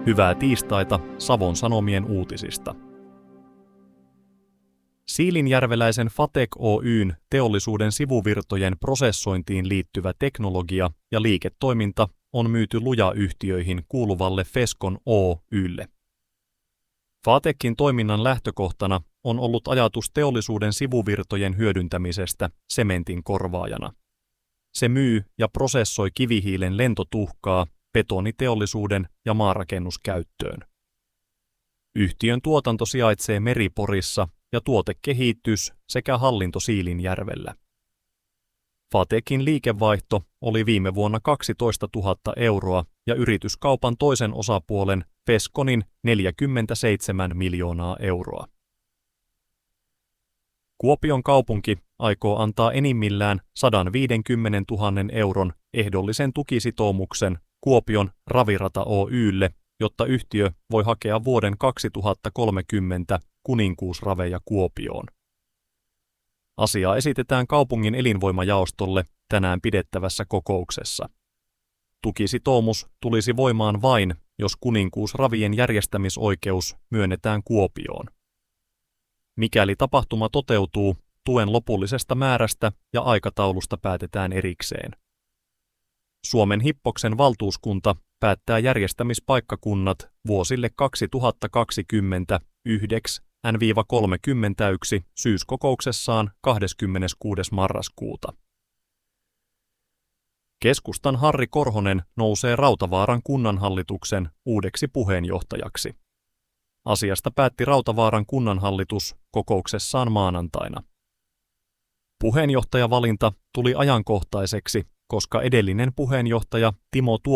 Hyvää tiistaita Savon Sanomien uutisista. Siilinjärveläisen Fatec Oyn teollisuuden sivuvirtojen prosessointiin liittyvä teknologia ja liiketoiminta on myyty Luja-yhtiöihin kuuluvalle Feskon Oy:lle. Fatecin toiminnan lähtökohtana on ollut ajatus teollisuuden sivuvirtojen hyödyntämisestä sementin korvaajana. Se myy ja prosessoi kivihiilen lentotuhkaa betoniteollisuuden ja maarakennuskäyttöön. Yhtiön tuotanto sijaitsee Meriporissa ja tuotekehitys sekä hallinto Siilinjärvellä. Fatecin liikevaihto oli viime vuonna 12 000 euroa ja yrityskaupan toisen osapuolen Feskonin 47 miljoonaa euroa. Kuopion kaupunki aikoo antaa enimmillään 150 000 euron ehdollisen tukisitoumuksen Kuopion Ravirata Oy:lle, jotta yhtiö voi hakea vuoden 2030 kuninkuusraveja Kuopioon. Asiaa esitetään kaupungin elinvoimajaostolle tänään pidettävässä kokouksessa. Tukisitoumus tulisi voimaan vain, jos kuninkuusravien järjestämisoikeus myönnetään Kuopioon. Mikäli tapahtuma toteutuu, tuen lopullisesta määrästä ja aikataulusta päätetään erikseen. Suomen Hippoksen valtuuskunta päättää järjestämispaikkakunnat vuosille 2029–31 syyskokouksessaan 26. marraskuuta. Keskustan Harri Korhonen nousee Rautavaaran kunnanhallituksen uudeksi puheenjohtajaksi. Asiasta päätti Rautavaaran kunnanhallitus kokouksessaan maanantaina. Puheenjohtajavalinta tuli ajankohtaiseksi, koska edellinen puheenjohtaja Timo